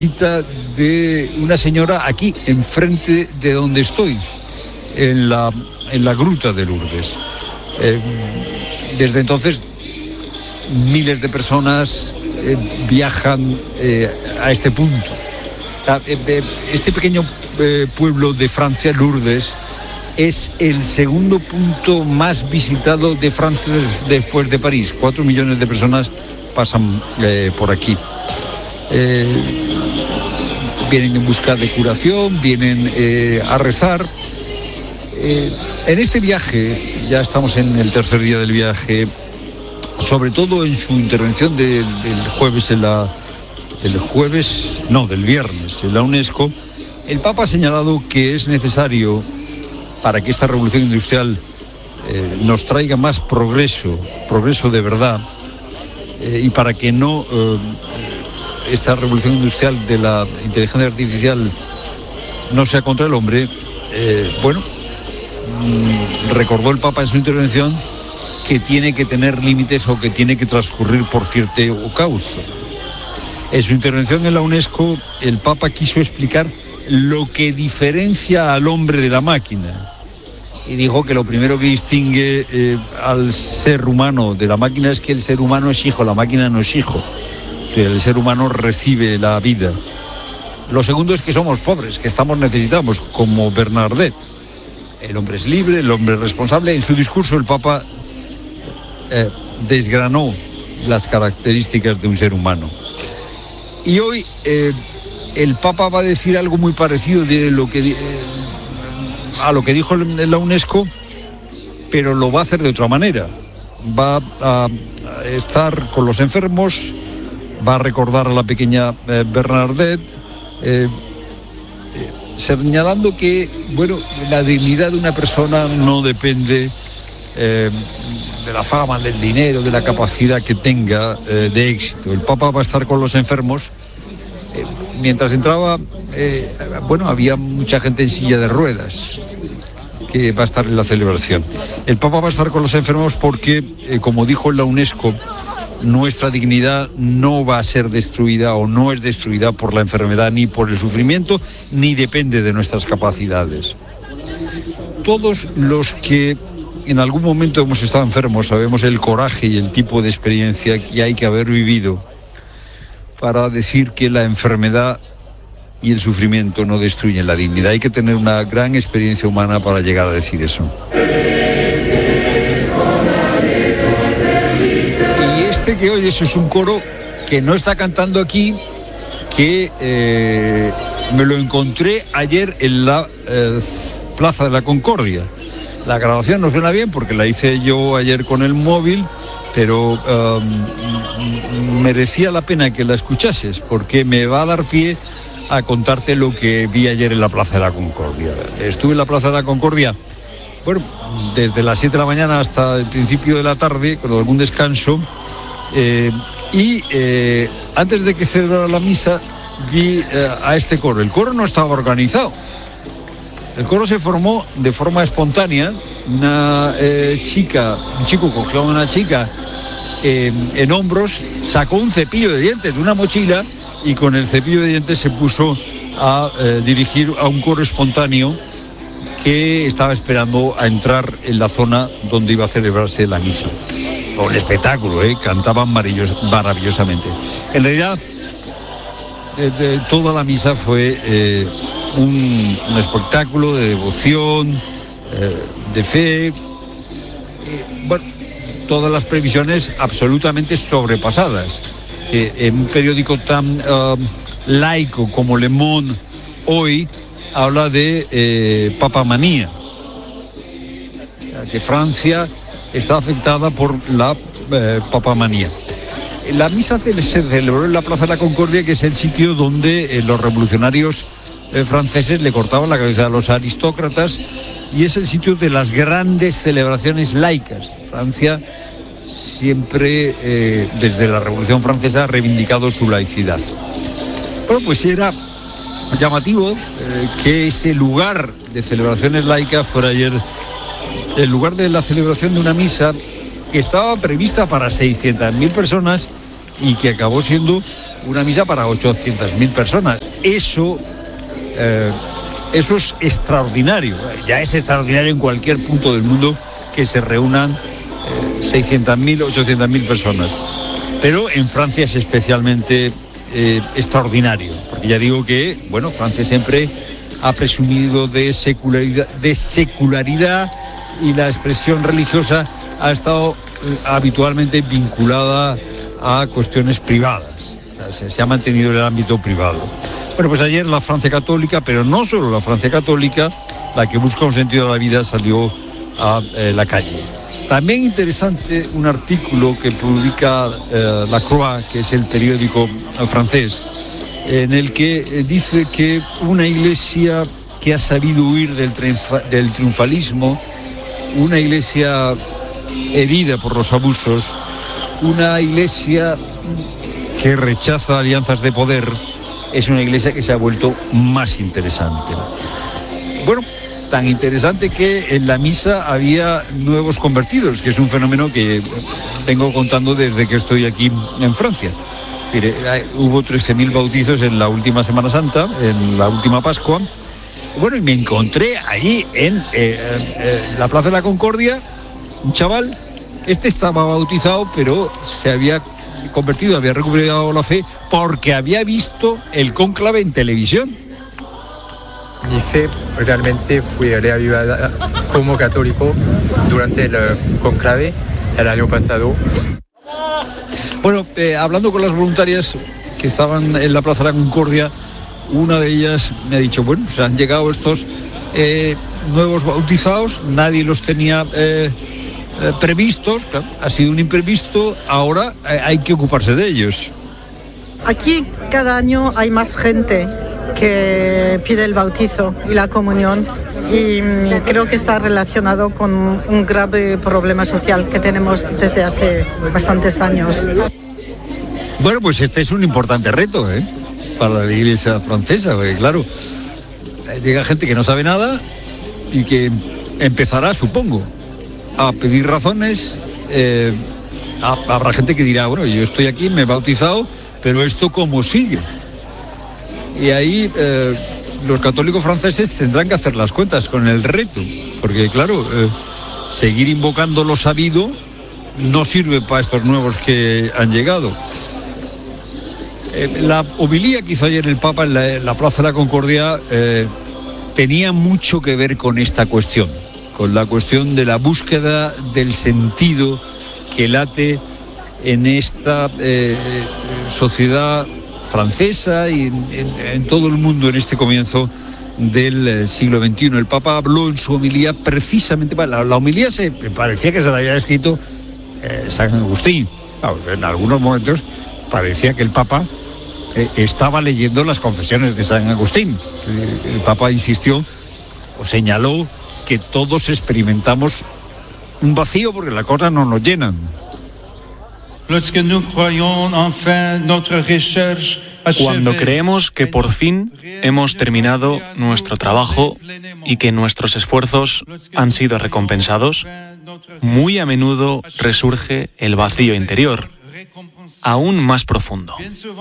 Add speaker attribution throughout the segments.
Speaker 1: de una señora aquí, enfrente de donde estoy, en la gruta de Lourdes. Desde entonces, miles de personas viajan a este punto. Este pequeño pueblo de Francia, Lourdes, es el segundo punto más visitado de Francia después de París. 4 millones de personas pasan por aquí. Vienen en busca de curación, vienen a rezar. En este viaje, ya estamos en el tercer día del viaje, sobre todo en su intervención del viernes en la UNESCO, el Papa ha señalado que es necesario, para que esta revolución industrial nos traiga más progreso de verdad, y para que no esta revolución industrial de la inteligencia artificial no sea contra el hombre, recordó el Papa en su intervención que tiene que tener límites o que tiene que transcurrir por cierto cauce. En su intervención en la UNESCO, el Papa quiso explicar lo que diferencia al hombre de la máquina. Y dijo que lo primero que distingue al ser humano de la máquina es que el ser humano es hijo, la máquina no es hijo. Que el ser humano recibe la vida. Lo segundo es que somos pobres, que estamos necesitados, como Bernardet. El hombre es libre, el hombre es responsable. En su discurso el Papa desgranó las características de un ser humano. Y hoy el Papa va a decir algo muy parecido a lo que dijo en la UNESCO, pero lo va a hacer de otra manera. Va a estar con los enfermos, va a recordar a la pequeña Bernadette, señalando que, la dignidad de una persona no depende de la fama, del dinero, de la capacidad que tenga de éxito. El Papa va a estar con los enfermos. Mientras entraba, había mucha gente en silla de ruedas que va a estar en la celebración. El Papa va a estar con los enfermos porque, como dijo en la UNESCO, nuestra dignidad no va a ser destruida o no es destruida por la enfermedad ni por el sufrimiento, ni depende de nuestras capacidades. Todos los que en algún momento hemos estado enfermos sabemos el coraje y el tipo de experiencia que hay que haber vivido para decir que la enfermedad y el sufrimiento no destruyen la dignidad. Hay que tener una gran experiencia humana para llegar a decir eso. Y este que oyes es un coro que no está cantando aquí, que me lo encontré ayer en la Plaza de la Concordia. La grabación no suena bien porque la hice yo ayer con el móvil, pero merecía la pena que la escuchases porque me va a dar pie a contarte lo que vi ayer en la Plaza de la Concordia. Estuve en la Plaza de la Concordia, desde las 7 de la mañana hasta el principio de la tarde, con algún descanso, y antes de que celebrara la misa vi a este coro. El coro no estaba organizado. El coro se formó de forma espontánea. Un chico cogió a una chica en hombros, sacó un cepillo de dientes de una mochila y con el cepillo de dientes se puso a dirigir a un coro espontáneo que estaba esperando a entrar en la zona donde iba a celebrarse la misa. Fue un espectáculo, cantaban maravillosamente. En realidad, toda la misa fue un espectáculo de devoción, de fe, todas las previsiones absolutamente sobrepasadas. En un periódico tan laico como Le Monde hoy habla de papamanía, que Francia está afectada por la papamanía. La misa se celebró en la Plaza de la Concordia, que es el sitio donde los revolucionarios franceses le cortaban la cabeza a los aristócratas, y es el sitio de las grandes celebraciones laicas. Francia siempre, desde la Revolución Francesa, ha reivindicado su laicidad. Bueno, pues era llamativo que ese lugar de celebraciones laicas fuera ayer el lugar de la celebración de una misa que estaba prevista para 600.000 personas y que acabó siendo una misa para 800.000 personas. Eso es extraordinario. Ya es extraordinario en cualquier punto del mundo que se reúnan 600.000, 800.000 personas. Pero en Francia es especialmente extraordinario, porque ya digo que, bueno, Francia siempre ha presumido de secularidad y la expresión religiosa ha estado habitualmente vinculada a cuestiones privadas. O sea, se ha mantenido en el ámbito privado. Bueno, pues ayer la Francia católica, pero no solo la Francia católica, la que busca un sentido de la vida, salió a la calle. También interesante un artículo que publica La Croix, que es el periódico francés, en el que dice que una iglesia que ha sabido huir del triunfalismo, una iglesia herida por los abusos, una iglesia que rechaza alianzas de poder, es una iglesia que se ha vuelto más interesante. Bueno, tan interesante que en la misa había nuevos convertidos, que es un fenómeno que vengo contando desde que estoy aquí en Francia. Mire, hubo 13.000 bautizos en la última Semana Santa, en la última Pascua. Bueno, y me encontré allí en la Plaza de la Concordia un chaval. Este estaba bautizado, pero se había convertido, había recuperado la fe porque había visto el cónclave en televisión.
Speaker 2: Mi fe realmente fue reavivada como católico durante el cónclave el año pasado.
Speaker 1: Bueno, hablando con las voluntarias que estaban en la Plaza de la Concordia, una de ellas me ha dicho, bueno, pues han llegado estos nuevos bautizados, nadie los tenía previstos, claro, ha sido un imprevisto, ahora hay que ocuparse de ellos.
Speaker 3: Aquí cada año hay más gente que pide el bautizo y la comunión, y creo que está relacionado con un grave problema social que tenemos desde hace bastantes años.
Speaker 1: Bueno, pues este es un importante reto, para la iglesia francesa, porque claro, llega gente que no sabe nada y que empezará, supongo, a pedir razones. Habrá gente que dirá, bueno, yo estoy aquí, me he bautizado, pero esto ¿cómo sigue? Y ahí los católicos franceses tendrán que hacer las cuentas con el reto, porque claro, seguir invocando lo sabido no sirve para estos nuevos que han llegado. La homilía que hizo ayer el Papa en la Plaza de la Concordia tenía mucho que ver con esta cuestión, con la cuestión de la búsqueda del sentido que late en esta sociedad francesa y en todo el mundo en este comienzo del siglo XXI. El Papa habló en su homilía precisamente, la homilía parecía que se la había escrito San Agustín. En algunos momentos parecía que el Papa estaba leyendo las confesiones de San Agustín. El Papa insistió o señaló que todos experimentamos un vacío porque las cosas no nos llenan.
Speaker 4: Cuando creemos que por fin hemos terminado nuestro trabajo y que nuestros esfuerzos han sido recompensados, muy a menudo resurge el vacío interior, aún más profundo.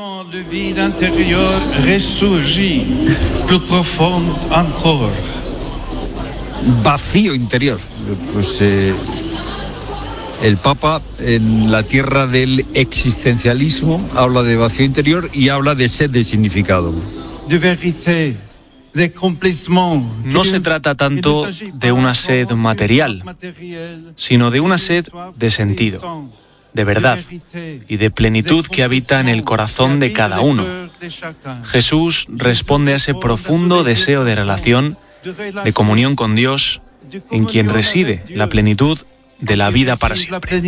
Speaker 1: Vacío interior. Pues el Papa, en la tierra del existencialismo, habla de vacío interior y habla de sed de significado.
Speaker 4: No se trata tanto de una sed material, sino de una sed de sentido, de verdad y de plenitud que habita en el corazón de cada uno. Jesús responde a ese profundo deseo de relación, de comunión con Dios, en quien reside la plenitud de la vida para siempre.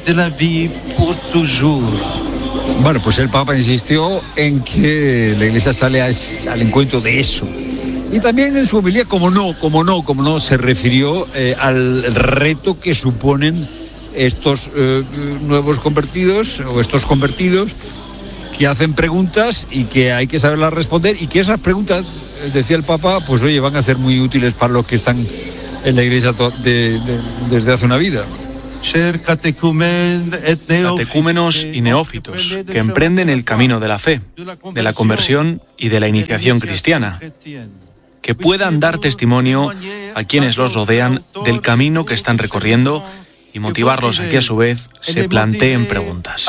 Speaker 1: Bueno, pues el Papa insistió en que la Iglesia sale al encuentro de eso. Y también en su homilía, como no, se refirió al reto que suponen estos nuevos convertidos o estos convertidos que hacen preguntas y que hay que saberlas responder, y que esas preguntas, decía el Papa, pues oye, van a ser muy útiles para los que están en la Iglesia desde hace una vida.
Speaker 4: Catecúmenos y neófitos que emprenden el camino de la fe, de la conversión y de la iniciación cristiana, que puedan dar testimonio a quienes los rodean del camino que están recorriendo y motivarlos a que a su vez se planteen preguntas.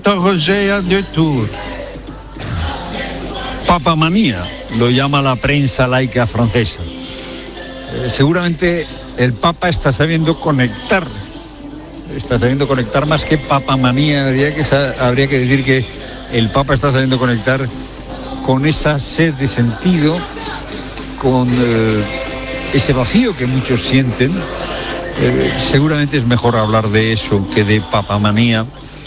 Speaker 1: Papamanía lo llama la prensa laica francesa. Seguramente el Papa está sabiendo conectar más que papamanía. Habría que decir que el Papa está sabiendo conectar con esa sed de sentido, con ese vacío que muchos sienten. Seguramente es mejor hablar de eso que de papamanía.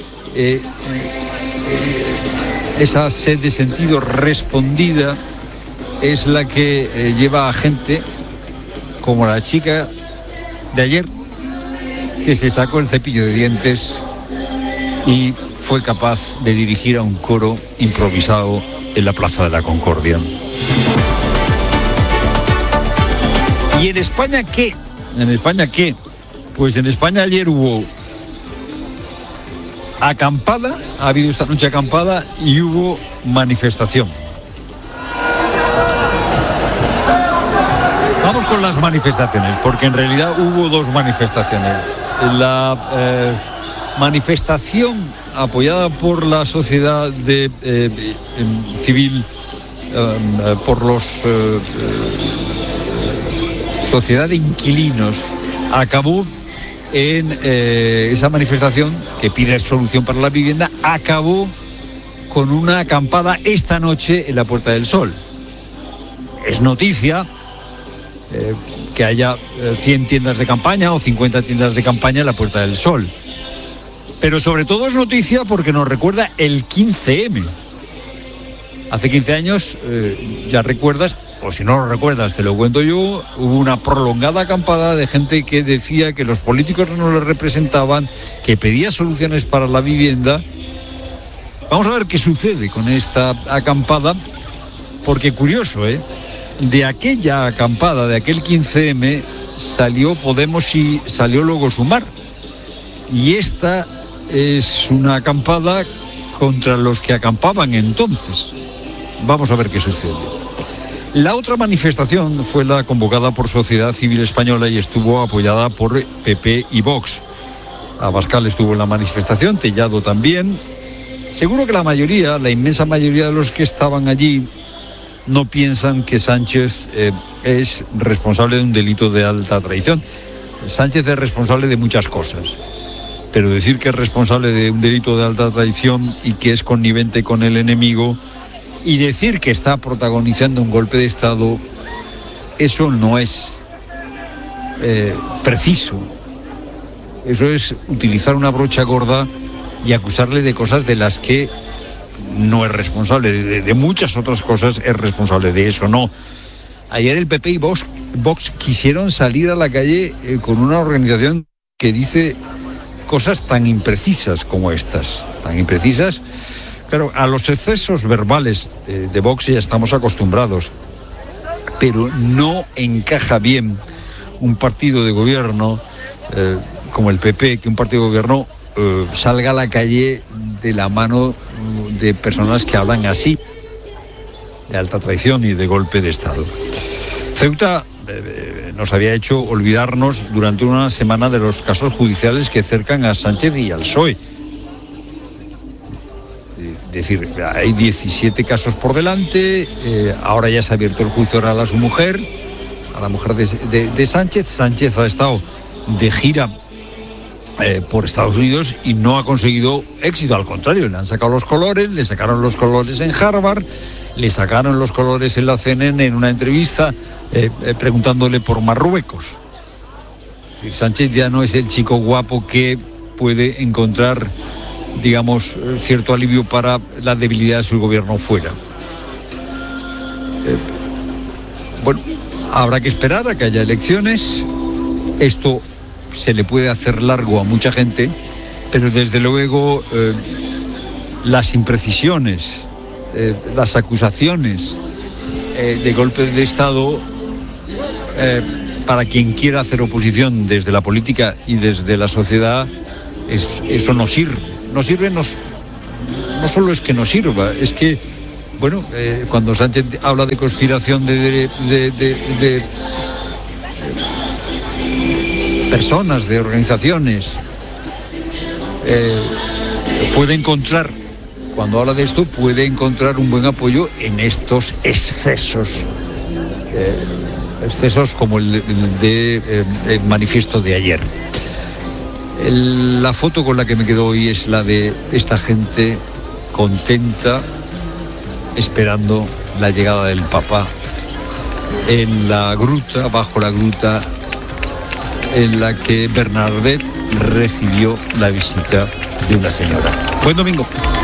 Speaker 1: Esa sed de sentido respondida es la que lleva a gente como la chica de ayer, que se sacó el cepillo de dientes y fue capaz de dirigir a un coro improvisado en la Plaza de la Concordia. ¿Y en España qué? ¿En España qué? Pues en España ayer hubo acampada, ha habido esta noche acampada y hubo manifestación. Vamos con las manifestaciones, porque en realidad hubo dos manifestaciones. La manifestación apoyada por la sociedad civil, por los sociedad de inquilinos, acabó en esa manifestación que pide solución para la vivienda, acabó con una acampada esta noche en la Puerta del Sol. Es noticia que haya 100 tiendas de campaña o 50 tiendas de campaña en la Puerta del Sol. Pero sobre todo es noticia porque nos recuerda el 15M. Hace 15 años, ya recuerdas, o si no lo recuerdas, te lo cuento yo, hubo una prolongada acampada de gente que decía que los políticos no les representaban, que pedía soluciones para la vivienda. Vamos a ver qué sucede con esta acampada, porque curioso, de aquella acampada, de aquel 15M, salió Podemos y salió luego Sumar. Y esta es una acampada contra los que acampaban entonces. Vamos a ver qué sucede. La otra manifestación fue la convocada por Sociedad Civil Española y estuvo apoyada por PP y Vox. Abascal estuvo en la manifestación, Tellado también. Seguro que la inmensa mayoría de los que estaban allí no piensan que Sánchez es responsable de un delito de alta traición. Sánchez es responsable de muchas cosas, pero decir que es responsable de un delito de alta traición y que es connivente con el enemigo y decir que está protagonizando un golpe de Estado, eso no es preciso. Eso es utilizar una brocha gorda y acusarle de cosas de las que no es responsable, de muchas otras cosas es responsable, de eso no. Ayer el PP y Vox quisieron salir a la calle con una organización que dice cosas tan imprecisas como estas, tan imprecisas. Claro, a los excesos verbales de Vox ya estamos acostumbrados, pero no encaja bien un partido de gobierno como el PP, que un partido de gobierno salga a la calle de la mano de personas que hablan así, de alta traición y de golpe de Estado. Ceuta nos había hecho olvidarnos durante una semana de los casos judiciales que cercan a Sánchez y al PSOE. Es decir, hay 17 casos por delante, ahora ya se ha abierto el juicio oral a su mujer, a la mujer de Sánchez. Sánchez ha estado de gira por Estados Unidos y no ha conseguido éxito, al contrario, le han sacado los colores, le sacaron los colores en Harvard, le sacaron los colores en la CNN en una entrevista preguntándole por Marruecos. Es decir, Sánchez ya no es el chico guapo que puede encontrar, digamos, cierto alivio para la debilidad de su gobierno fuera. Bueno, habrá que esperar a que haya elecciones. Esto se le puede hacer largo a mucha gente, pero desde luego las imprecisiones, las acusaciones de golpe de Estado para quien quiera hacer oposición desde la política y desde la sociedad, eso no sirve. No solo es que no sirva, es que, bueno, cuando Sánchez habla de conspiración de personas, de organizaciones, puede encontrar, cuando habla de esto, puede encontrar un buen apoyo en estos excesos como el manifiesto de ayer. La foto con la que me quedo hoy es la de esta gente contenta, esperando la llegada del Papa en la gruta, bajo la gruta en la que Bernadette recibió la visita de una señora. Buen domingo.